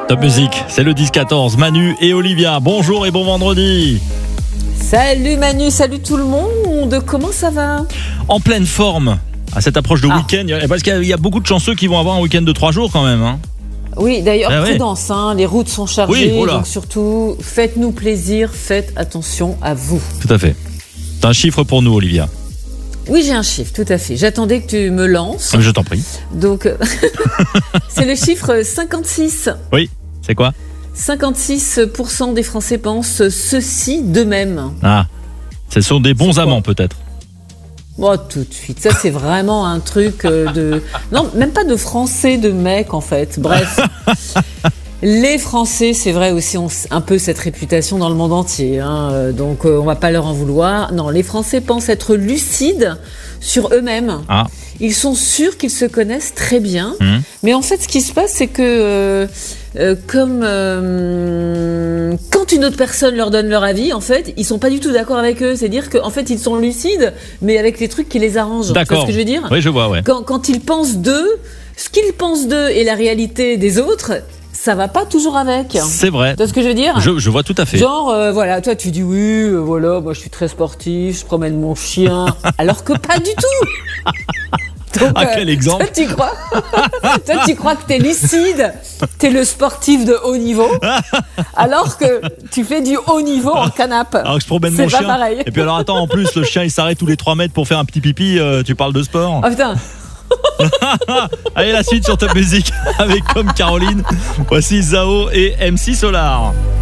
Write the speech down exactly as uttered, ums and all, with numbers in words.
Top Music, c'est le dix quatorze. Manu et Olivia, bonjour et bon vendredi. Salut Manu, salut tout le monde, comment ça va? En pleine forme à cette approche de ah. week-end, parce qu'il y a beaucoup de chanceux qui vont avoir un week-end de trois jours quand même. Hein. Oui, d'ailleurs, ah prudence, ouais. hein, les routes sont chargées, oui, donc surtout, faites-nous plaisir, faites attention à vous. Tout à fait. T'as un chiffre pour nous, Olivia? Oui, j'ai un chiffre, tout à fait. J'attendais que tu me lances. Je t'en prie. Donc, c'est le chiffre cinquante-six. Oui, c'est quoi? cinquante-six pour cent des Français pensent ceci d'eux-mêmes. Ah, ce sont des bons amants peut-être. Oh, tout de suite, ça c'est vraiment un truc de... Non, même pas de Français, de mecs en fait. Bref, les Français, c'est vrai aussi, ont un peu cette réputation dans le monde entier. Hein. Donc on va pas leur en vouloir. Non, les Français pensent être lucides sur eux-mêmes. Ah. Ils sont sûrs qu'ils se connaissent très bien. Mmh. Mais en fait, ce qui se passe, c'est que euh, euh, comme euh, quand une autre personne leur donne leur avis, en fait, ils sont pas du tout d'accord avec eux. C'est-à-dire qu'en fait, ils sont lucides, mais avec les trucs qui les arrangent. D'accord. Tu vois ce que je veux dire? Oui, je vois, ouais. Quand, quand ils pensent d'eux, ce qu'ils pensent d'eux et la réalité des autres, ça va pas toujours avec. C'est vrai. Tu vois ce que je veux dire? Je, je vois tout à fait. Genre, euh, voilà, toi tu dis oui, euh, voilà, moi je suis très sportif, je promène mon chien, alors que pas du tout. Donc, ah, quel exemple. Toi tu crois Toi tu crois que t'es lucide, t'es le sportif de haut niveau, alors que tu fais du haut niveau en canapé. Alors que je promène c'est mon pas chien. Pareil. Et puis alors attends, en plus le chien il s'arrête tous les trois mètres pour faire un petit pipi, euh, tu parles de sport. Oh putain. Allez, la suite sur Top Music avec Comme Caroline. Voici Zao et M C Solar.